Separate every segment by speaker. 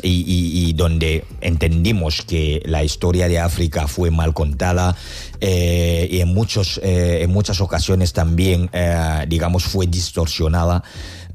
Speaker 1: y donde entendimos que la historia de África fue mal contada y en muchas ocasiones también, digamos, fue distorsionada.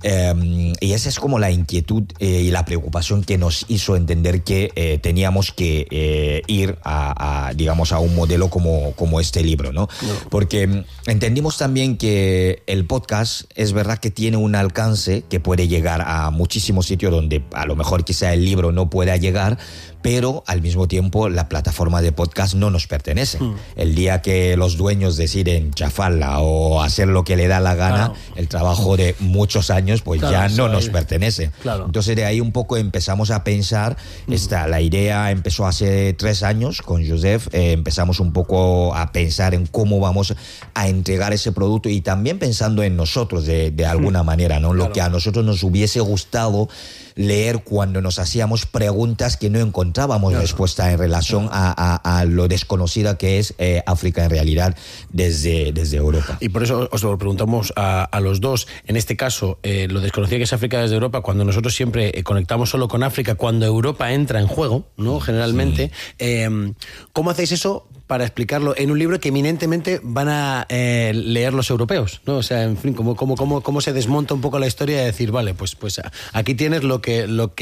Speaker 1: Y esa es como la inquietud y la preocupación que nos hizo entender que teníamos que ir digamos, a un modelo como este libro, ¿no? Porque entendimos también que el podcast es verdad que tiene un alcance que puede llegar a muchísimos sitios donde a lo mejor quizá el libro no pueda llegar, pero al mismo tiempo la plataforma de podcast no nos pertenece. El día que los dueños deciden chafarla o hacer lo que le da la gana, el trabajo de muchos años pues ya no nos pertenece. Entonces de ahí un poco empezamos a pensar, la idea empezó hace 3 años con Joseph, empezamos un poco a pensar en cómo vamos a entregar ese producto y también pensando en nosotros de alguna manera, ¿no? Lo que a nosotros nos hubiese gustado leer cuando nos hacíamos preguntas que no encontrábamos respuesta en relación a lo desconocida que es África en realidad desde Europa.
Speaker 2: Y por eso os lo preguntamos a los dos. En este caso, lo desconocida que es África desde Europa, cuando nosotros siempre conectamos solo con África, cuando Europa entra en juego, ¿no? Generalmente. ¿Cómo hacéis eso para explicarlo en un libro que eminentemente van a leer los europeos, ¿no? O sea, en fin, cómo se desmonta un poco la historia de decir, vale, pues aquí tienes lo que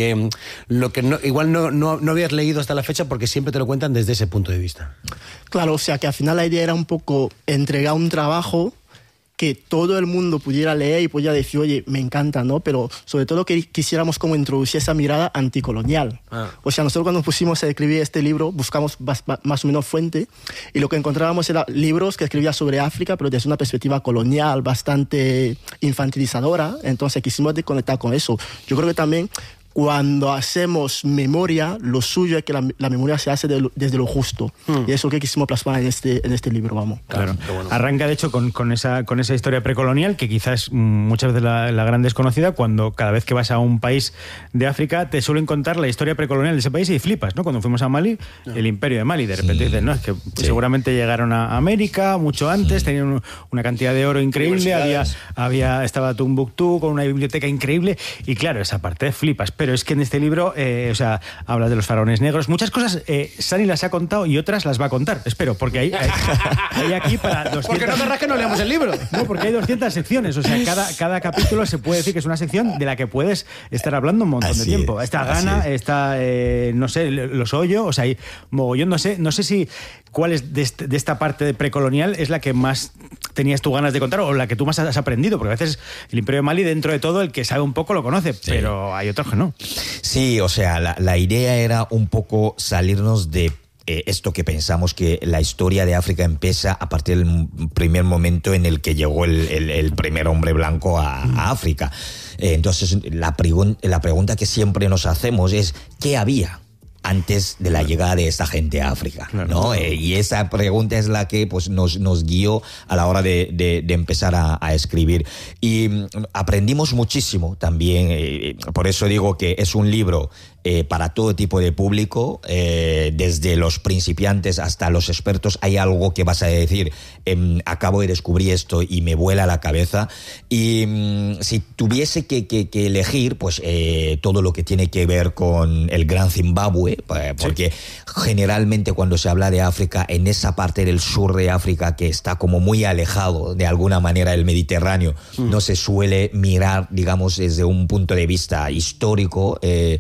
Speaker 2: no, igual no habías leído hasta la fecha porque siempre te lo cuentan desde ese punto de vista.
Speaker 3: Claro, o sea que al final la idea era un poco entregar un trabajo que todo el mundo pudiera leer y pudiera decir, oye, me encanta, ¿no? Pero sobre todo que quisiéramos como introducir esa mirada anticolonial. O sea, nosotros cuando nos pusimos a escribir este libro, buscamos más o menos fuente, y lo que encontrábamos eran libros que escribía sobre África, pero desde una perspectiva colonial, bastante infantilizadora. Entonces quisimos desconectar con eso. Yo creo que también cuando hacemos memoria, lo suyo es que la memoria se hace desde lo justo. Y eso que quisimos plasmar en este libro, vamos.
Speaker 4: Claro. Arranca, de hecho, con esa historia precolonial, que quizás muchas veces la gran desconocida, cuando cada vez que vas a un país de África te suelen contar la historia precolonial de ese país y flipas, ¿no? Cuando fuimos a Mali, el imperio de Mali, de repente dices, no, es que seguramente llegaron a América mucho antes, tenían una cantidad de oro increíble, estaba Tombuctú con una biblioteca increíble, y claro, esa parte flipas. Pero es que en este libro, hablas de los faraones negros. Muchas cosas Sani las ha contado y otras las va a contar. Espero, porque hay aquí para 200...
Speaker 2: Porque no querrás que no leamos el libro.
Speaker 4: No, porque hay 200 secciones. O sea, cada capítulo se puede decir que es una sección de la que puedes estar hablando un montón de tiempo. Está Ghana, está, no sé, los Hoyo, o sea, hay mogollón. No sé si cuál es de esta parte de precolonial es la que más tenías tú ganas de contar o la que tú más has aprendido, porque a veces el Imperio de Mali, dentro de todo, el que sabe un poco lo conoce, pero hay otros que no.
Speaker 1: Sí, o sea, la idea era un poco salirnos de esto que pensamos que la historia de África empieza a partir del primer momento en el que llegó el primer hombre blanco a África. Entonces, la pregunta que siempre nos hacemos es, ¿qué había antes de la llegada de esta gente a África, ¿no? Y esa pregunta es la que pues nos guió a la hora de empezar a escribir. Y aprendimos muchísimo también, por eso digo que es un libro para todo tipo de público, desde los principiantes hasta los expertos. Hay algo que vas a decir, acabo de descubrir esto y me vuela la cabeza. Y si tuviese que elegir, pues todo lo que tiene que ver con el Gran Zimbabue, porque generalmente cuando se habla de África, en esa parte del sur de África que está como muy alejado de alguna manera del Mediterráneo, no se suele mirar, digamos, desde un punto de vista histórico,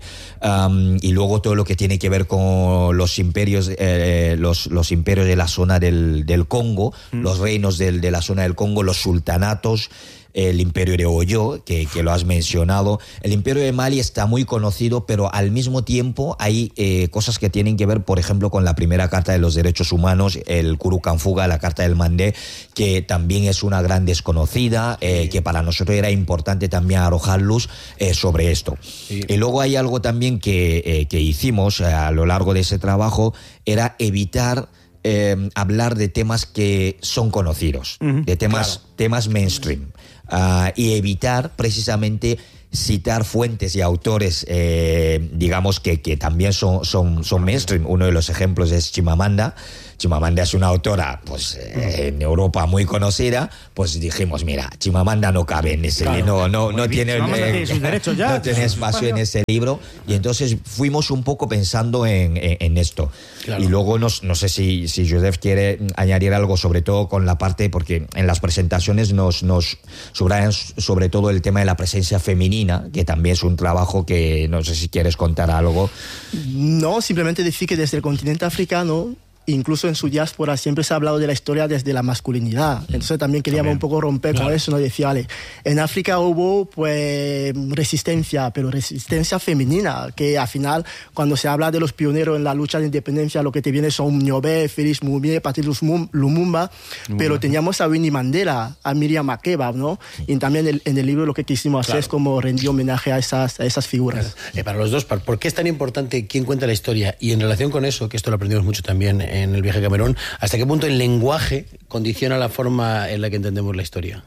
Speaker 1: y luego todo lo que tiene que ver con los imperios, los imperios de la zona del Congo, los reinos de la zona del Congo, los sultanatos, el imperio de Oyo, que lo has mencionado. El imperio de Mali está muy conocido, pero al mismo tiempo hay cosas que tienen que ver, por ejemplo, con la primera Carta de los Derechos Humanos, el Kurukanfuga, la Carta del Mandé, que también es una gran desconocida, que para nosotros era importante también arrojar luz sobre esto. Y luego hay algo también que hicimos a lo largo de ese trabajo, era evitar hablar de temas que son conocidos, de temas mainstream. Y evitar precisamente citar fuentes y autores, digamos que también son mainstream. Uno de los ejemplos es Chimamanda, Chimamanda es una autora pues en Europa muy conocida, pues dijimos, mira, Chimamanda no cabe en ese libro, no tiene
Speaker 4: sus derechos ya,
Speaker 1: no tiene espacio en ese libro, y entonces fuimos un poco pensando en esto. Claro. Y luego no sé si Josep quiere añadir algo, sobre todo con la parte, porque en las presentaciones nos subrayan sobre todo el tema de la presencia femenina, que también es un trabajo que no sé si quieres contar algo.
Speaker 3: No, simplemente decir que desde el continente africano, incluso en su diáspora, siempre se ha hablado de la historia desde la masculinidad. Entonces también queríamos un poco romper con eso, ¿no? Decía, vale, en África hubo pues resistencia, pero resistencia femenina, que al final, cuando se habla de los pioneros en la lucha de independencia, lo que te viene son Nyobe, Félix Mumie, Patrice Lumumba, pero teníamos a Winnie Mandela, a Miriam Makeba, ¿no? Y también en el libro lo que quisimos hacer es como rendir homenaje a esas figuras.
Speaker 2: Para los dos, ¿por qué es tan importante quién cuenta la historia? Y en relación con eso, que esto lo aprendimos mucho también en el viaje a Camerún, ¿hasta qué punto el lenguaje condiciona la forma en la que entendemos la historia?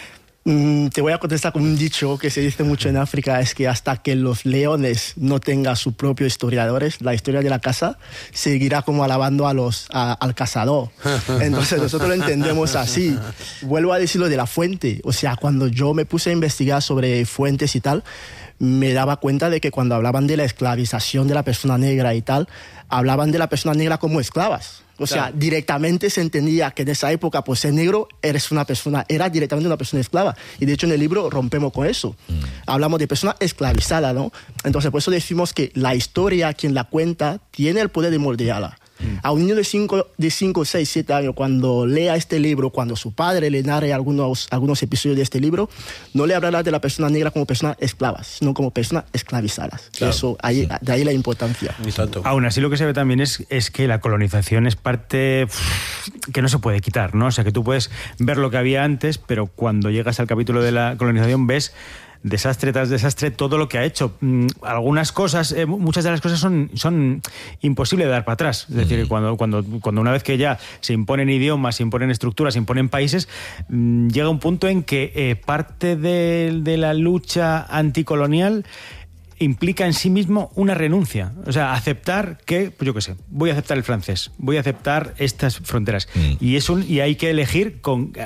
Speaker 3: Te voy a contestar con un dicho que se dice mucho en África, es que hasta que los leones no tengan sus propios historiadores, la historia de la caza seguirá como alabando al cazador. Entonces nosotros lo entendemos así. Vuelvo a decir lo de la fuente. O sea, cuando yo me puse a investigar sobre fuentes y tal, me daba cuenta de que cuando hablaban de la esclavización de la persona negra y tal, hablaban de la persona negra como esclavas. O sea, directamente se entendía que en esa época, pues ser negro era directamente una persona esclava. Y de hecho en el libro rompemos con eso. Hablamos de persona esclavizada, ¿no? Entonces por eso decimos que la historia, quien la cuenta, tiene el poder de moldearla. A un niño de 5, 6, 7 años, cuando lea este libro, cuando su padre le narre algunos episodios de este libro, no le hablará de la persona negra como persona esclava, sino como persona esclavizadas. Claro, eso, de ahí la importancia.
Speaker 4: Aún así, lo que se ve también es que la colonización es parte que no se puede quitar, ¿no? O sea, que tú puedes ver lo que había antes, pero cuando llegas al capítulo de la colonización ves desastre tras desastre todo lo que ha hecho. Algunas cosas, muchas de las cosas son imposibles de dar para atrás. Es decir, cuando una vez que ya se imponen idiomas, se imponen estructuras, se imponen países, llega un punto en que parte de la lucha anticolonial implica en sí mismo una renuncia. O sea, aceptar que, pues yo qué sé, voy a aceptar el francés, voy a aceptar estas fronteras. Y hay que elegir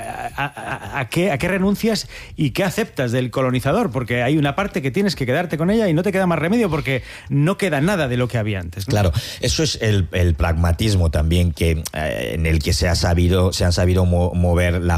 Speaker 4: a qué renuncias y qué aceptas del colonizador, porque hay una parte que tienes que quedarte con ella y no te queda más remedio porque no queda nada de lo que había antes, ¿no?
Speaker 1: Claro, eso es el pragmatismo también en el que se han sabido mover la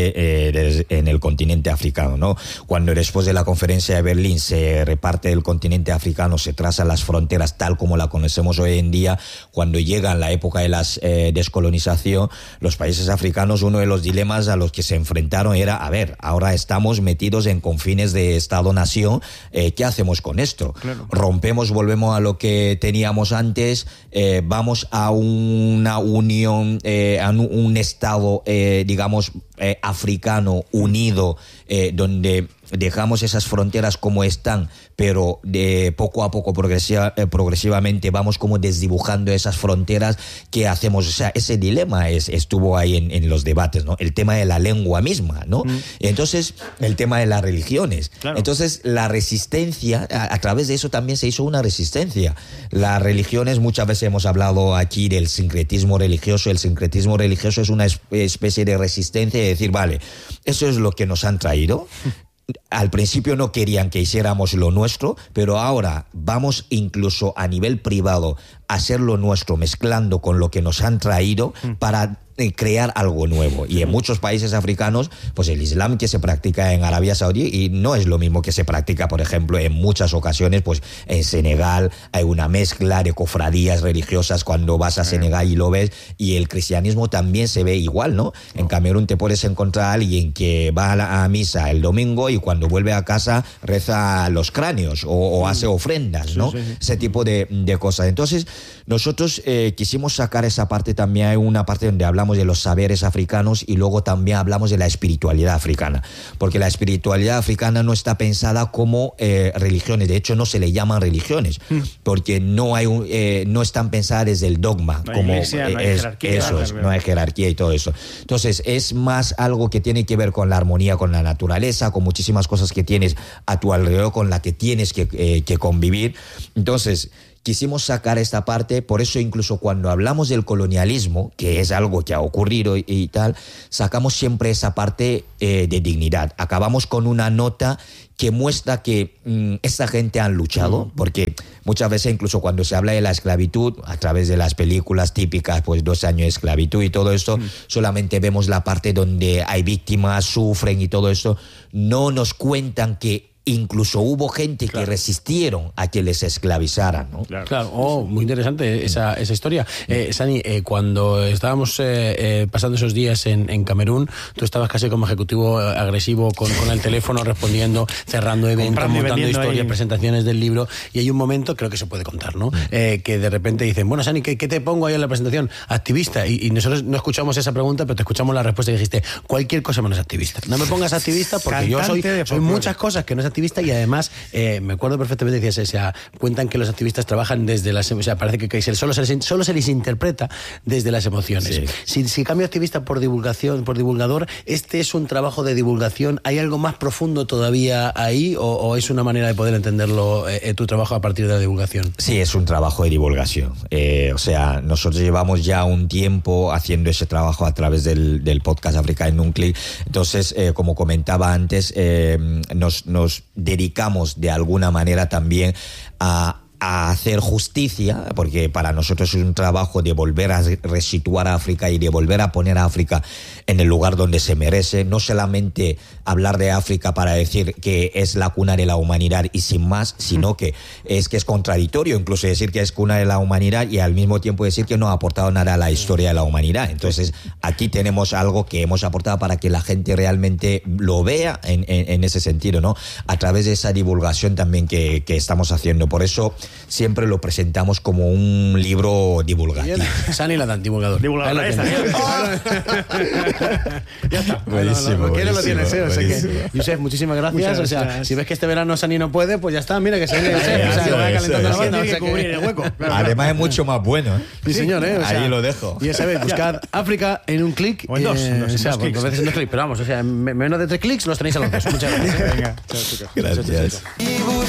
Speaker 1: gente en el continente africano, ¿no? Cuando después de la conferencia de Berlín se reparte el continente africano, se trazan las fronteras tal como la conocemos hoy en día, cuando llega la época de la descolonización, los países africanos, uno de los dilemas a los que se enfrentaron era, a ver, ahora estamos metidos en confines de Estado-Nación, ¿qué hacemos con esto? Claro. Rompemos, volvemos a lo que teníamos antes, vamos a una unión, a un Estado, digamos, africano unido, donde dejamos esas fronteras como están, pero de poco a poco, progresivamente vamos como desdibujando esas fronteras. ¿Qué hacemos? O sea, ese dilema estuvo ahí en los debates, ¿no? El tema de la lengua misma, ¿no? Entonces, el tema de las religiones. Claro. Entonces, la resistencia, a través de eso también se hizo una resistencia. Las religiones, muchas veces hemos hablado aquí del sincretismo religioso. El sincretismo religioso es una especie de resistencia de decir, vale, eso es lo que nos han traído. Al principio no querían que hiciéramos lo nuestro, pero ahora vamos incluso a nivel privado a hacer lo nuestro, mezclando con lo que nos han traído para crear algo nuevo. Y en muchos países africanos, pues el Islam que se practica en Arabia Saudí y no es lo mismo que se practica, por ejemplo, en muchas ocasiones, pues en Senegal hay una mezcla de cofradías religiosas cuando vas a Senegal y lo ves, y el cristianismo también se ve igual, ¿no? En Camerún te puedes encontrar a alguien que va a misa el domingo y cuando vuelve a casa reza los cráneos o hace ofrendas, ¿no? Sí. Ese tipo de cosas. Entonces, nosotros quisimos sacar esa parte también. Hay una parte donde hablamos de los saberes africanos y luego también hablamos de la espiritualidad africana, porque la espiritualidad africana no está pensada como religiones. De hecho, no se le llaman religiones, porque no están pensadas desde el dogma, no como iglesia, no hay jerarquía, eso es, no hay jerarquía y todo eso. Entonces, es más algo que tiene que ver con la armonía con la naturaleza, con muchísimas cosas que tienes a tu alrededor, con la que tienes que convivir. Entonces, quisimos sacar esta parte, por eso incluso cuando hablamos del colonialismo, que es algo que ha ocurrido y tal, sacamos siempre esa parte de dignidad. Acabamos con una nota que muestra que esta gente han luchado, porque muchas veces incluso cuando se habla de la esclavitud, a través de las películas típicas, pues 12 años de esclavitud y todo esto, solamente vemos la parte donde hay víctimas, sufren y todo esto, no nos cuentan que incluso hubo gente que resistieron a que les esclavizaran, ¿no?
Speaker 2: Claro. Muy interesante esa historia. Sani, cuando estábamos pasando esos días en Camerún, tú estabas casi como ejecutivo agresivo con el teléfono, respondiendo, cerrando eventos, montando historias, presentaciones del libro, y hay un momento, creo que se puede contar, ¿no? Que de repente dicen, bueno, Sani, ¿qué te pongo ahí en la presentación? Activista. Y nosotros no escuchamos esa pregunta, pero te escuchamos la respuesta y dijiste, cualquier cosa menos activista. No me pongas activista porque yo soy muchas cosas que no es activista, y además me acuerdo perfectamente, decías, o sea, cuentan que los activistas trabajan desde las, o sea, parece que solo se les interpreta desde las emociones. Si cambio activista por divulgación, por divulgador, este es un trabajo de divulgación. ¿Hay algo más profundo todavía ahí o es una manera de poder entenderlo tu trabajo a partir de la divulgación?
Speaker 1: Sí, es un trabajo de divulgación. O sea, nosotros llevamos ya un tiempo haciendo ese trabajo a través del podcast África en un clic. Entonces, como comentaba antes, nos dedicamos de alguna manera también a hacer justicia, porque para nosotros es un trabajo de volver a resituar a África y de volver a poner a África en el lugar donde se merece, no solamente hablar de África para decir que es la cuna de la humanidad y sin más, sino que es contradictorio incluso decir que es cuna de la humanidad y al mismo tiempo decir que no ha aportado nada a la historia de la humanidad. Entonces aquí tenemos algo que hemos aportado para que la gente realmente lo vea en ese sentido, ¿no? A través de esa divulgación también que estamos haciendo. Por eso siempre lo presentamos como un libro divulgativo.
Speaker 2: Sani Ladán, divulgador.
Speaker 4: Divulgador.
Speaker 2: Ahí ya está.
Speaker 1: Buenísimo,
Speaker 2: ¿Quién lo tienes? O sea
Speaker 1: buenísimo.
Speaker 2: que, Josep, muchísimas gracias.
Speaker 3: Muchas
Speaker 2: O sea,
Speaker 3: gracias.
Speaker 2: si ves que este verano Sani no puede, pues ya está. Mira que Sani va calentando la banda.
Speaker 4: Tiene que cubrir el hueco.
Speaker 1: Además es mucho más bueno, ¿eh?
Speaker 2: Sí, señor, o sea,
Speaker 1: ahí lo dejo.
Speaker 2: Y ya sabéis, buscad África en un clic.
Speaker 4: O en dos.
Speaker 2: O sea, porque a veces en 2 clics, pero vamos, o sea, en menos de 3 clics los tenéis a los dos. Muchas gracias.
Speaker 4: Venga, chao, chicos.
Speaker 1: Gracias.